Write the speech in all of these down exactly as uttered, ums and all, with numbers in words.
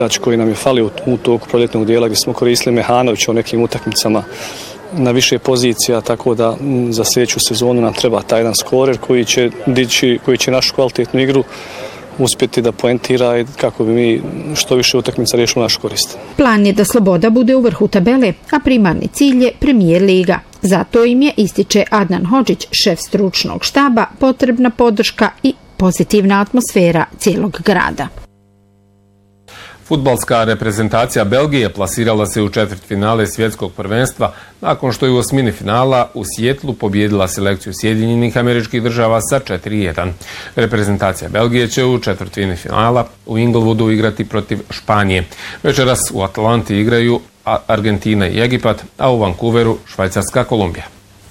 koji nam je falio u toku proljetnog dijela gdje smo koristili Mehanovića u nekim utakmicama na više pozicija, tako da za sljedeću sezonu nam treba taj jedan skorer koji će dići, koji će našu kvalitetnu igru uspjeti da poentira i kako bi mi što više utakmica riješili našu korist. Plan je da Sloboda bude u vrhu tabele, a primarni cilj je Premijer liga. Zato im je, ističe Adnan Hodžić, šef stručnog štaba, potrebna podrška i pozitivna atmosfera cijelog grada. Fudbalska reprezentacija Belgije plasirala se u četvrtfinale svjetskog prvenstva nakon što je u osmini finala u Sijetlu pobijedila selekciju Sjedinjenih Američkih Država sa četiri jedan. Reprezentacija Belgije će u četvrtini finala u Inglewoodu igrati protiv Španije. Večeras u Atlanti igraju Argentina i Egipat, a u Vancouveru Švajcarska Kolumbija.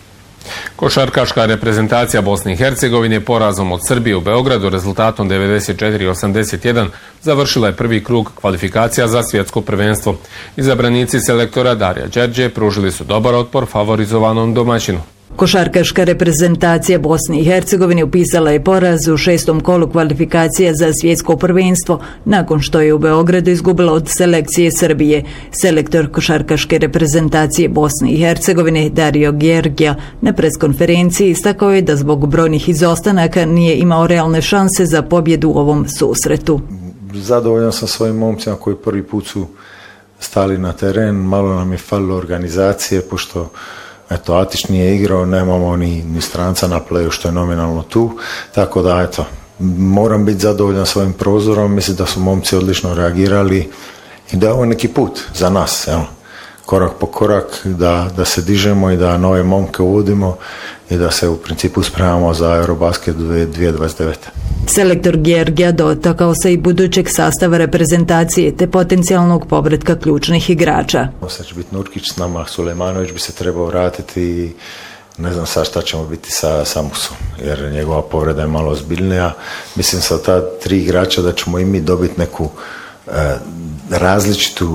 Košarkaška reprezentacija Bosne i Hercegovine porazom od Srbije u Beogradu rezultatom devedeset četiri osamdeset jedan završila je prvi krug kvalifikacija za svjetsko prvenstvo. Izabranici selektora Darija Đerđe pružili su dobar otpor favorizovanom domaćinu. Košarkaška reprezentacija Bosne i Hercegovine upisala je poraz u šestom kolu kvalifikacija za svjetsko prvenstvo nakon što je u Beogradu izgubila od selekcije Srbije. Selektor košarkaške reprezentacije Bosne i Hercegovine Dario Gjergja na preskonferenciji istakao je da zbog brojnih izostanaka nije imao realne šanse za pobjedu u ovom susretu. Zadovoljan sam svojim momcima koji prvi put su stali na teren, malo nam je falilo organizacije pošto eto, Atić nije igrao, nemamo ni, ni stranca na pleju što je nominalno tu, tako da eto, moram biti zadovoljan svojim prozorom, mislim da su momci odlično reagirali i da je ovo neki put za nas, evo, korak po korak, da, da se dižemo i da nove momke uvodimo i da se u principu spremamo za Eurobasket dvije tisuće dvadeset devete. Selektor Gjergja dotakao se i budućeg sastava reprezentacije te potencijalnog povratka ključnih igrača. Sad će biti Nurkić s nama, Sulejmanović bi se trebao vratiti i ne znam sad šta ćemo biti sa Samusom, jer njegova povreda je malo ozbiljnija. Mislim sa ta tri igrača da ćemo i mi dobiti neku e, različitu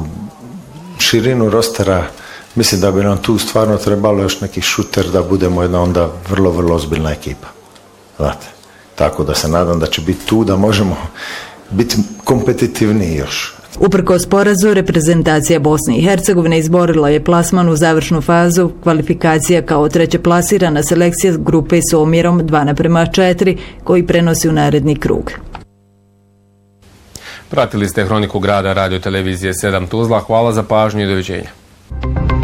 širinu rostera. Mislim da bi nam tu stvarno trebalo još neki šuter da budemo jedna onda vrlo, vrlo ozbiljna ekipa. Znate, tako da se nadam da će biti tu, da možemo biti kompetitivniji još. Uprkos porazu, reprezentacija Bosne i Hercegovine izborila je plasman u završnu fazu kvalifikacija kao treće plasirana selekcija grupe s omjerom dva naprema četiri koji prenosi u naredni krug. Pratili ste Hroniku grada Radio televizije sedam Tuzla. Hvala za pažnju i doviđenja.